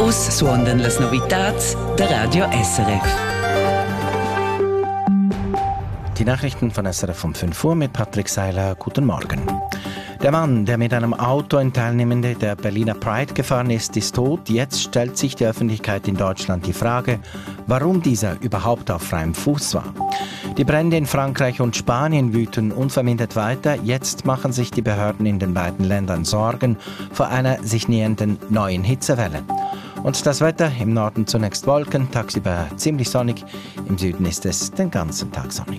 Us suondan las novitats der Radio SRF. Die Nachrichten von SRF um 5 Uhr mit Patrick Seiler. Guten Morgen. Der Mann, der mit einem Auto in Teilnehmende der Berliner Pride gefahren ist, ist tot. Jetzt stellt sich die Öffentlichkeit in Deutschland die Frage, warum dieser überhaupt auf freiem Fuß war. Die Brände in Frankreich und Spanien wüten unvermindert weiter. Jetzt machen sich die Behörden in den beiden Ländern Sorgen vor einer sich nähernden neuen Hitzewelle. Und das Wetter: im Norden zunächst Wolken, tagsüber ziemlich sonnig, im Süden ist es den ganzen Tag sonnig.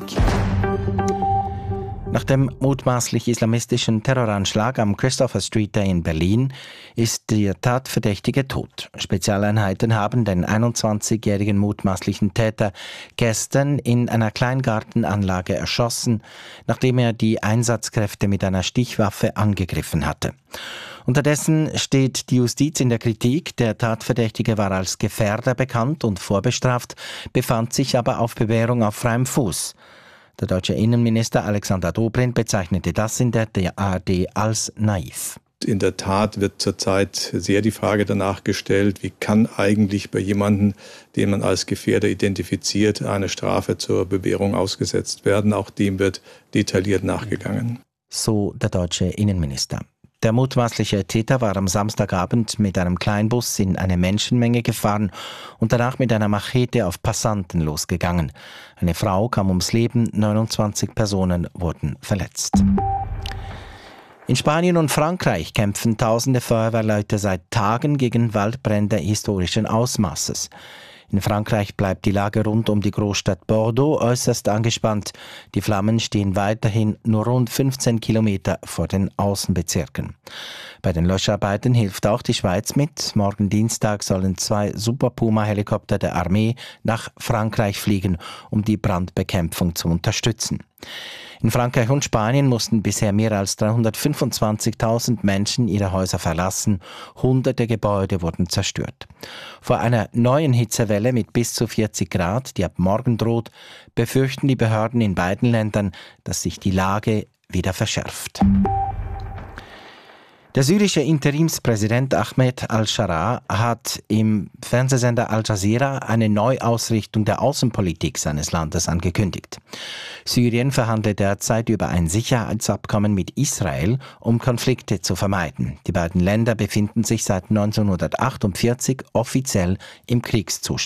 Nach dem mutmaßlich islamistischen Terroranschlag am Christopher Street Day in Berlin ist der Tatverdächtige tot. Spezialeinheiten haben den 21-jährigen mutmaßlichen Täter gestern in einer Kleingartenanlage erschossen, nachdem er die Einsatzkräfte mit einer Stichwaffe angegriffen hatte. Unterdessen steht die Justiz in der Kritik. Der Tatverdächtige war als Gefährder bekannt und vorbestraft, befand sich aber auf Bewährung auf freiem Fuß. Der deutsche Innenminister Alexander Dobrindt bezeichnete das in der ARD als naiv. In der Tat wird zurzeit sehr die Frage danach gestellt, wie kann eigentlich bei jemandem, den man als Gefährder identifiziert, eine Strafe zur Bewährung ausgesetzt werden. Auch dem wird detailliert nachgegangen. So der deutsche Innenminister. Der mutmaßliche Täter war am Samstagabend mit einem Kleinbus in eine Menschenmenge gefahren und danach mit einer Machete auf Passanten losgegangen. Eine Frau kam ums Leben, 29 Personen wurden verletzt. In Spanien und Frankreich kämpfen tausende Feuerwehrleute seit Tagen gegen Waldbrände historischen Ausmaßes. In Frankreich bleibt die Lage rund um die Großstadt Bordeaux äußerst angespannt. Die Flammen stehen weiterhin nur rund 15 Kilometer vor den Außenbezirken. Bei den Löscharbeiten hilft auch die Schweiz mit. Morgen Dienstag sollen 2 Super Puma-Helikopter der Armee nach Frankreich fliegen, um die Brandbekämpfung zu unterstützen. In Frankreich und Spanien mussten bisher mehr als 325.000 Menschen ihre Häuser verlassen. Hunderte Gebäude wurden zerstört. Vor einer neuen Hitzewelle mit bis zu 40 Grad, die ab morgen droht, befürchten die Behörden in beiden Ländern, dass sich die Lage wieder verschärft. Der syrische Interimspräsident Ahmed al-Sharaa hat im Fernsehsender Al Jazeera eine Neuausrichtung der Außenpolitik seines Landes angekündigt. Syrien verhandelt derzeit über ein Sicherheitsabkommen mit Israel, um Konflikte zu vermeiden. Die beiden Länder befinden sich seit 1948 offiziell im Kriegszustand.